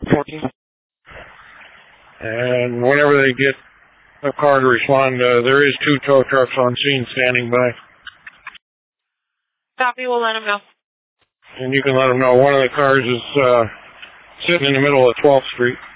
14. And whenever they get a car to respond, there is 2 tow trucks on scene standing by. Copy, we'll let them know. And you can let them know one of the cars is sitting in the middle of 12th Street.